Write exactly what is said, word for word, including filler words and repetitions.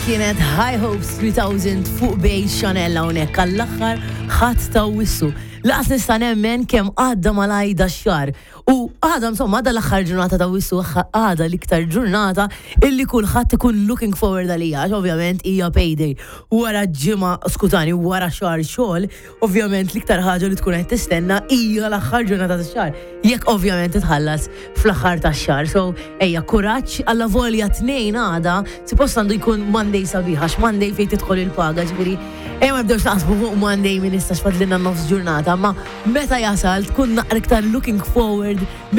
Kienet High Hopes three thousand fuq bej Chanel hawnhekk għall-aħħar ħadd ta' wissu. Laqas nista' nemmen kemm għadda malajda x-xahar. U għada insomma għadha l-aħħar ġurnata ta' wissu għadha l-iktar ġurnata illi kulħadd ikun looking forward għalija. Ovvjament hija payday. Wara ġimgħa skutani wara xahar xogħol, ovvjament l-iktar ħaġa li tkun qed tistenna hija l-aħħar ġurnata tax-xahar. Jekk ovvjament titħallas fl-aħħar tax-xahar. So ejja kuraġġ alla volja tnejn għada suppost għandu jkun Monday sabiħ, għax Monday fejn tidħol il-paga ġifieri. Ejja ma nibdewx naqsbu fuq Monday minn issa x'fadlilna nofs ġurnata, ma meta jasal tkun naqra iktar looking forward